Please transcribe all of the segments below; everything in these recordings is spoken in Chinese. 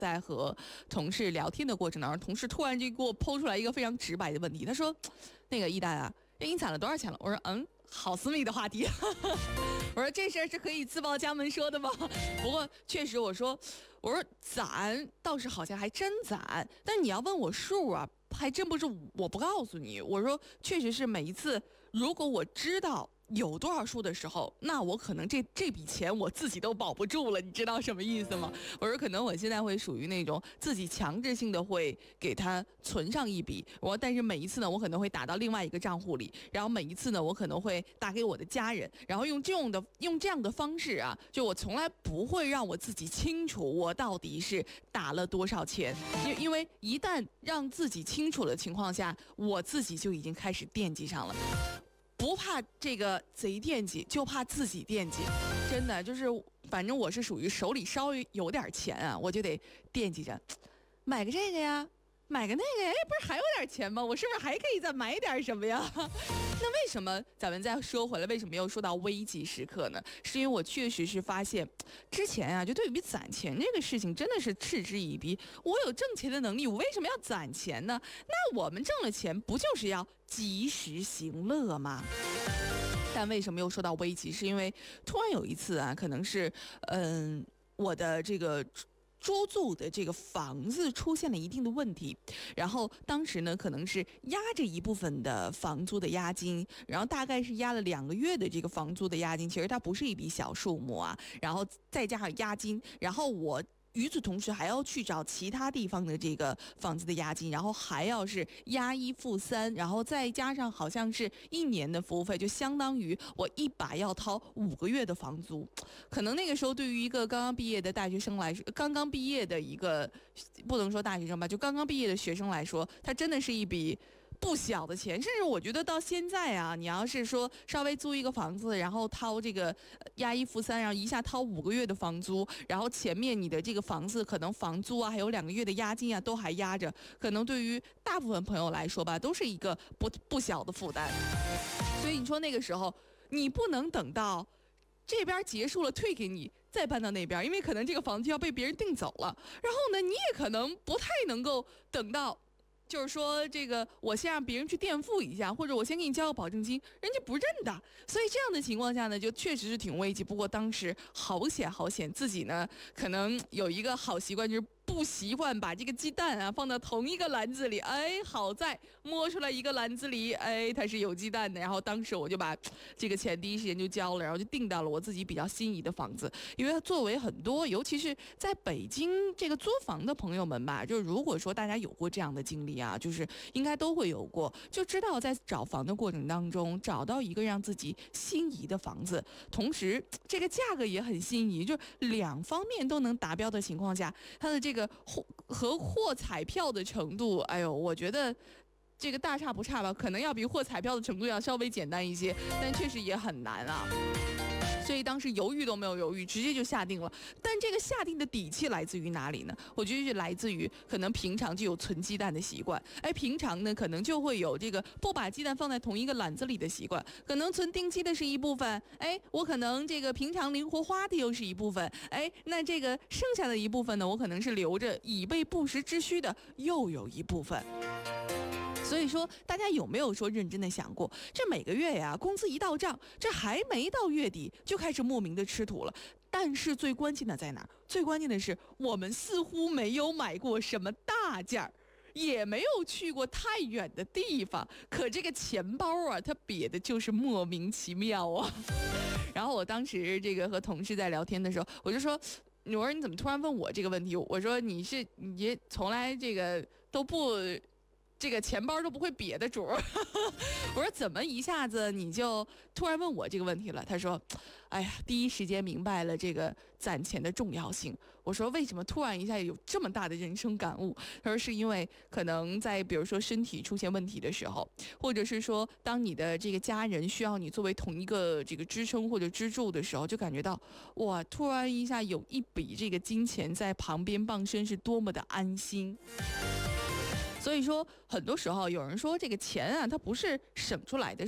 在和同事聊天的过程当中，同事突然就给我抛出来一个非常直白的问题，他说：“那个一丹啊，你攒了多少钱了？”我说：“好私密的话题。”我说这事儿是可以自报家门说的吗？不过确实我说攒倒是好像还真攒，但是你要问我数啊，还真不是我不告诉你。我说确实是每一次，如果我知道有多少数的时候，那我可能这笔钱我自己都保不住了，你知道什么意思吗？我说可能我现在会属于那种自己强制性的会给它存上一笔，但是每一次呢，我可能会打到另外一个账户里，然后每一次呢，我可能会打给我的家人，然后用这样的方式啊，就我从来不会让我自己清楚我到底是打了多少钱，因为一旦让自己清楚的情况下，我自己就已经开始惦记上了。不怕这个贼惦记，就怕自己惦记。真的就是，反正我是属于手里稍微有点钱啊，我就得惦记着，买个这个呀，买个那个呀，不是还有点钱吗？我是不是还可以再买点什么呀？那为什么咱们再说回来，为什么又说到危急时刻呢？是因为我确实是发现，之前啊，就对于攒钱这个事情真的是嗤之以鼻。我有挣钱的能力，我为什么要攒钱呢？那我们挣了钱，不就是要及时行乐吗？但为什么又说到危急？是因为突然有一次啊，可能是我的这个租住的这个房子出现了一定的问题，然后当时呢可能是压着一部分的房租的押金，然后大概是压了2个月的这个房租的押金，其实它不是一笔小数目啊，然后再加上押金，然后我与此同时还要去找其他地方的这个房子的押金，然后还要是押1付3，然后再加上好像是1年的服务费，就相当于我一把要掏5个月的房租。可能那个时候对于一个刚刚毕业的大学生来说，刚刚毕业的一个，不能说大学生吧，就刚刚毕业的学生来说，它真的是一笔不小的钱。甚至我觉得到现在啊，你要是说稍微租一个房子，然后掏这个押1付3，然后一下掏5个月的房租，然后前面你的这个房子可能房租啊，还有2个月的押金啊，都还压着，可能对于大部分朋友来说吧，都是一个不小的负担。所以你说那个时候，你不能等到这边结束了退给你，再搬到那边，因为可能这个房子要被别人订走了。然后呢，你也可能不太能够等到，就是说这个我先让别人去垫付一下，或者我先给你交个保证金，人家不认的。所以这样的情况下呢，就确实是挺危急。不过当时好险，自己呢可能有一个好习惯，就是不习惯把这个鸡蛋啊放到同一个篮子里。好在摸出来一个篮子里，它是有鸡蛋的。然后当时我就把这个钱第一时间就交了，然后就订到了我自己比较心仪的房子。因为它作为很多，尤其是在北京这个租房的朋友们吧，就是如果说大家有过这样的经历啊，就是应该都会有过，就知道在找房的过程当中，找到一个让自己心仪的房子，同时这个价格也很心仪，就是2方面都能达标的情况下，它的这个获彩票的程度，我觉得这个大差不差吧，可能要比获彩票的程度要稍微简单一些，但确实也很难啊。所以当时犹豫都没有犹豫，直接就下定了。但这个下定的底气来自于哪里呢？我觉得是来自于可能平常就有存鸡蛋的习惯，平常呢可能就会有这个不把鸡蛋放在同一个篮子里的习惯，可能存定期的是一部分，我可能这个平常灵活花的又是一部分，那这个剩下的一部分呢，我可能是留着以备不时之需的又有一部分。所以说，大家有没有说认真的想过，这每个月呀，工资一到账，这还没到月底就开始莫名的吃土了。但是最关键的在哪儿？最关键的是，我们似乎没有买过什么大件儿，也没有去过太远的地方，可这个钱包啊，它瘪的就是莫名其妙啊。然后我当时这个和同事在聊天的时候，我说你怎么突然问我这个问题？我说你从来这个都不。这个钱包都不会瘪的主儿。我说怎么一下子你就突然问我这个问题了？他说第一时间明白了这个攒钱的重要性。我说为什么突然一下有这么大的人生感悟？他说是因为可能在比如说身体出现问题的时候，或者是说当你的这个家人需要你作为同一个这个支撑或者支柱的时候，就感觉到哇，突然一下有一笔这个金钱在旁边傍身是多么的安心。所以说很多时候有人说这个钱啊，它不是省出来的，是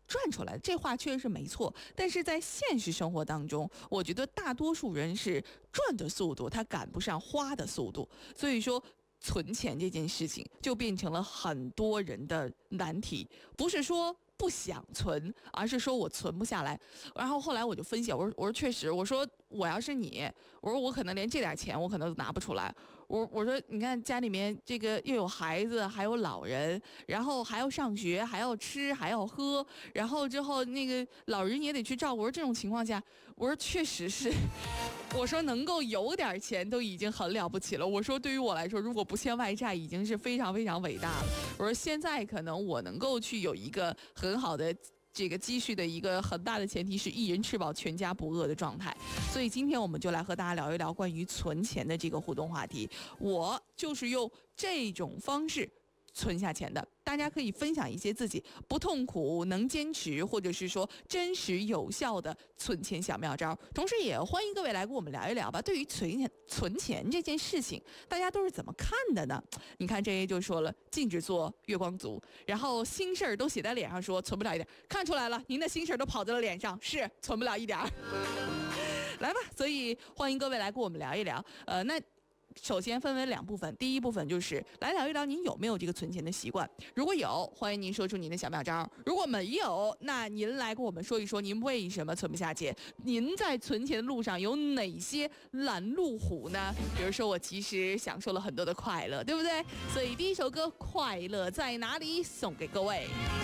赚出来的，这话确实是没错。但是在现实生活当中，我觉得大多数人是赚的速度，他赶不上花的速度，所以说。存钱这件事情就变成了很多人的难题，不是说不想存，而是说我存不下来。然后后来我就分析，我说确实，我说我要是你，我说我可能连这点钱我可能都拿不出来。我说你看家里面这个又有孩子，还有老人，然后还要上学，还要吃，还要喝，然后之后那个老人也得去照顾。我说这种情况下，我说确实是，我说能够有点钱都已经很了不起了。我说对于我来说，如果不欠外债，已经是非常非常伟大了。我说现在可能我能够去有一个很好的。这个积蓄的一个很大的前提是一人吃饱全家不饿的状态，所以今天我们就来和大家聊一聊关于存钱的这个互动话题。我就是用这种方式存下钱的，大家可以分享一些自己不痛苦、能坚持，或者是说真实有效的存钱小妙招。同时，也欢迎各位来跟我们聊一聊吧。对于存钱这件事情，大家都是怎么看的呢？你看这些就说了，禁止做月光族，然后心事儿都写在脸上说存不了一点，看出来了，您的心事儿都跑在了脸上，是存不了一点儿。来吧，所以欢迎各位来跟我们聊一聊。那。首先分为两部分，第一部分就是来聊一聊您有没有这个存钱的习惯，如果有，欢迎您说出您的小妙招；如果没有，那您来跟我们说一说您为什么存不下钱，您在存钱的路上有哪些拦路虎呢？比如说我其实享受了很多的快乐，对不对？所以第一首歌《快乐在哪里》送给各位。